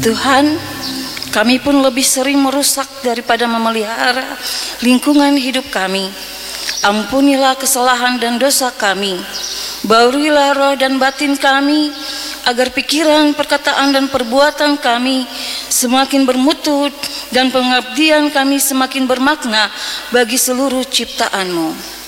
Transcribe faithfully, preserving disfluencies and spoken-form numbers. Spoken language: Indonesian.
Tuhan, kami pun lebih sering merusak daripada memelihara lingkungan hidup kami. Ampunilah kesalahan dan dosa kami. Baruilah roh dan batin kami, agar pikiran, perkataan, dan perbuatan kami semakin bermutu dan pengabdian kami semakin bermakna bagi seluruh ciptaan-Mu.